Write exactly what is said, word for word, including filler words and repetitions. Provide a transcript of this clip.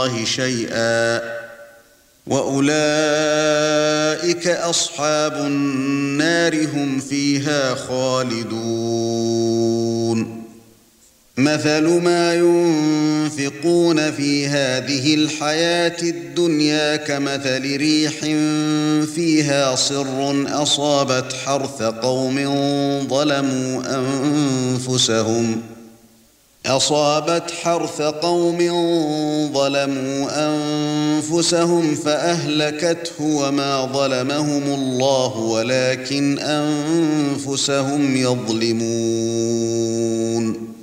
شيئا وأولئك أصحاب النار هم فيها خالدون مثل ما ينفقون في هذه الحياة الدنيا كمثل ريح فيها صر أصابت حرث قوم ظلموا أنفسهم أصابت حرث قوم ظلموا أنفسهم فأهلكته وما ظلمهم الله ولكن أنفسهم يظلمون